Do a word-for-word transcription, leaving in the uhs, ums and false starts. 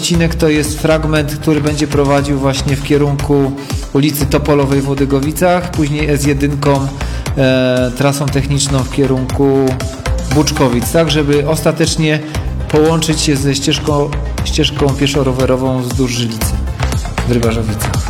odcinek to jest fragment, który będzie prowadził właśnie w kierunku ulicy Topolowej w Włodygowicach, później S jeden e, trasą techniczną w kierunku Buczkowic, tak żeby ostatecznie połączyć się ze ścieżką, ścieżką pieszo-rowerową wzdłuż Żylicy w Rybarzowicach.